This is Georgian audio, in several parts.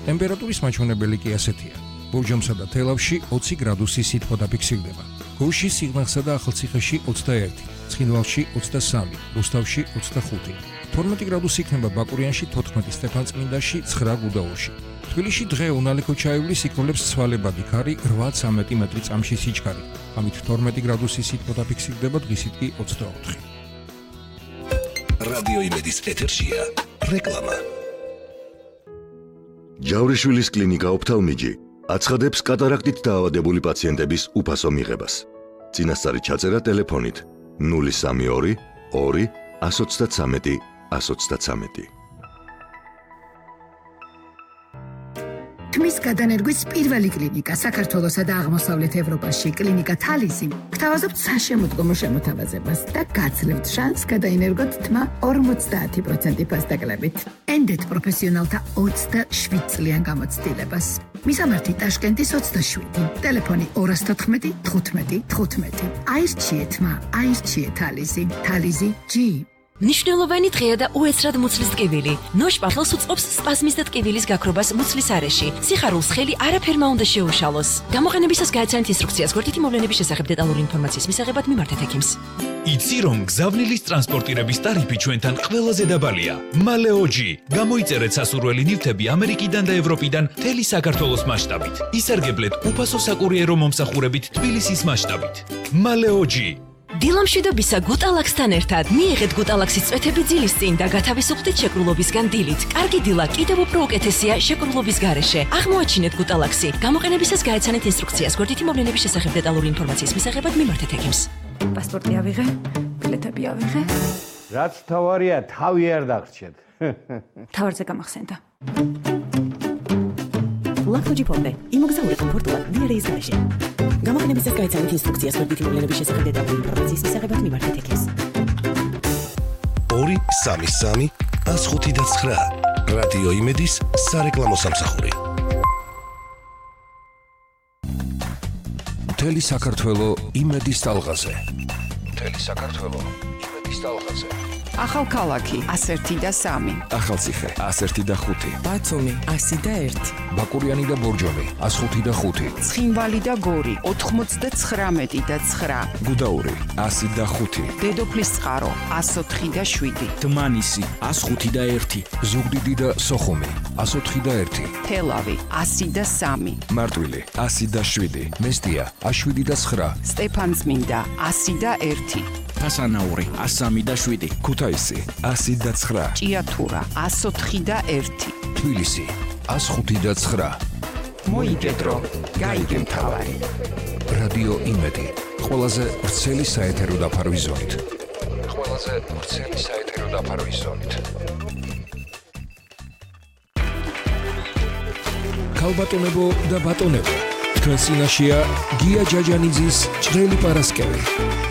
ტემპერატურის მაჩვენებელი კი ასეთია. ბორჯომსა და თელავში 20 გრადუსი სითბო დაფიქსირდება. გუშინ სიღნაღსა და ახალციხეში 21, ცხინვალში 23, რუსთავში 25. 12 გრადუსი იქნება ბაკურიანში, 14 სტეფანწმინდაში, 9 გუდაურში. თბილისში დღე უნალექო ჩაივლის იქნებს ცვალებადი ქარი 8-13 მეტრი წამში სიჩქარე. ამით 12 გრადუსი სითბო დაფიქსირდება, დღისით კი 24. რადიო იმედის ეთერშია რეკლამა. ჯავრიშვილის კლინიკა ოფთალმიჯი აცხადებს კატარაქტით დაავადებული პაციენტების უფასო მიღებას. წინასწარი ჩაწერა ტელეფონით 032 2 133 133. თმის გადანერგვის პირველი კლინიკა საქართველოსა და აღმოსავლეთ ევროპაში კლინიკა თალისი გთავაზობთ საშემოდგომო შემოთავაზებას და გაძლევთ შანსს გადაინერგოთ თმა 50% ფასდაკლებით. ენდეთ პროფესიონალთა 27 წლიან გამოცდილებას. მისამართი ტაშკენტის 27, ტელეფონი 214 15 15. აირჩიეთ თმა, აირჩიეთ თალისი, თალისი G. ნიშნულოვანი დღეა და უეცრად მუცლის ტკივილი. ნოშპახელს უწყობს სპაზმის და ტკივილის გაქრობას მუცლის არეში. სიხარულს ხელი არაფერმა უნდა შეუშალოს. გამოყენებისას გააცანით ინსტრუქციას გვერდითი მოვლენების შესახებ დეტალური ინფორმაციის მისაღებად მიმართეთ ექიმს. იცი რომ გზავნილის ტრანსპორტირების ტარიფი ჩვენთან ყველაზე დაბალია. მალეოჯი. გამოიწერეთ სასურველი ნივთები ამერიკიდან და ევროპიდან მთელი საქართველოს მასშტაბით. ისარგებლეთ უფასო საკურიერო მომსახურებით თბილისის მასშტაბით. მალეოჯი. დილამშვიდობისა გუტალაქსთან ერთად მიიღეთ გუტალაქსის წვეთები ძილის წინ და გათავისუფლდით შეკრულობისგან დილით. კარგი დილა კიდევ უფრო უკეთესია შეკრულობის გარეშე. აღმოაჩინეთ გუტალაქსი. გამოყენებისას გააცანით ინსტრუქციას გვერდითი მოვლენების შესახებ დეტალური ინფორმაციის მისაღებად მიმართეთ ექიმს. პასპორტი ავიღე, ბილეთები ავიღე. რაც თავარია, თავი არ დაგრჩეთ. თავარზე გამახსენდა. ლაქოჯი ფონდე. იმოგზაურე კომფორტულად დიარეის გარეშე. გამოყენებისას გაიცანით ინსტრუქციას გვერდითი მოვლენების შესახებ დეტალური ინფორმაციის მისაღებად მიმართეთ ექიმს. 233 159 რადიო იმედის სარეკლამო სამსახური. მთელი საქართველო იმედის ტალღაზე. მთელი საქართველო იმედის ტალღაზე. ახალქალაქი 101 და 3, ახალციხე 101 და 5, ბათუმი 100 და 1, ბაკურიანი და ბორჯომი 105 და 5, ცხინვალი და გორი 99 და 9, გუდაური 100 და 5, დედოფლის წყარო 104 და 7, დმანისი 105 და 1, ზუგდიდი და სოხუმი 104 და 1, თელავი 100 და 3, მარტვილი 100 და 7, მესტია 7 და 9, სტეფანწმინდა 100 და 1, ფასანაური 103 და 7, ქუთაისი 100 და 9, ჭიათურა 104 და 1, თბილისი 105 და 9. მოიგედრო, გაიგე მთავარი. რადიო იმედი, ყველაზე ვრცელი საეთერო დაფარვის ზონით. ყველაზე ვრცელი საეთერო დაფარვის ზონით. ქალბატონებო და ბატონებო, თქვენ წინაშეა გია ჯაჯანიძის ჭრელი პარასკევი.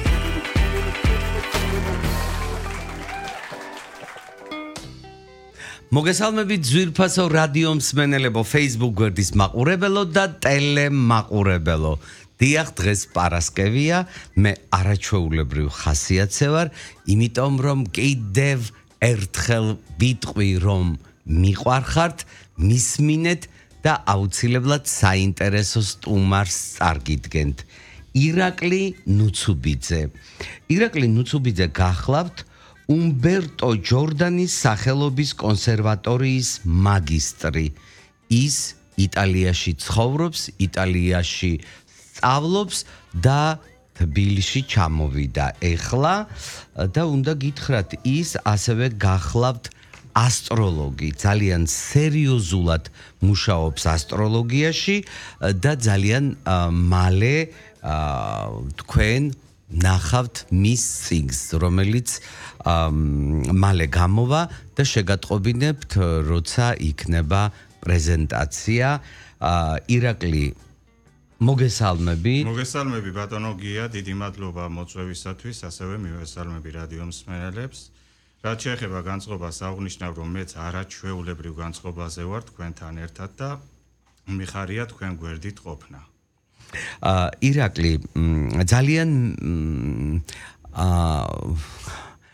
მოგესალმებით ძვირფასო რადიო მსმენელებო, Facebook გვერდის მაყურებელო და ტელემაყურებელო. დიახ, დღეს პარასკევია, მე არაჩვეულებრივ ხასიათზე ვარ, იმიტომ რომ კიდევ ერთხელ ვიტყვი რომ მიყვარხართ, მისმინეთ და აუცილებლად საინტერესო სტუმარს წარგიდგენთ. ირაკლი ნუცუბიძე. ირაკლი ნუცუბიძე გახლავთ უმბერტო ჯორდანის სახელობის კონსერვატორიის მაგისტრი. ის იტალიაში ცხოვრობს, იტალიაში სწავლობს და თბილისში ჩამოვიდა ეხლა და უნდა გითხრათ, ის ასევე გახლავთ ასტროლოგი, ძალიან სერიოზულად მუშაობს ასტროლოგიაში და ძალიან მალე თქვენ ნახავთ მის წიგნს, რომელიც მალე გამოვა და შეგატყობინებთ, როცა იქნება პრეზენტაცია. ირაკლი, მოგესალმები. მოგესალმები ბატონო გია, დიდი მადლობა მოწვევისათვის, ასევე მივესალმები რადიო მსმენელებს. რაც შეეხება განწყობას, აღნიშნავ, რომ მეც არაჩვეულებრივ განწყობაზე ვარ თქვენთან ერთად და მიხარია თქვენ გვერდით ყოფნა. ირაკლი, ძალიან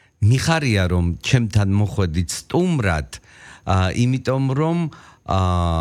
მიხარია რომ ჩემთან მოხვედით სტუმრად, იმიტომ რომ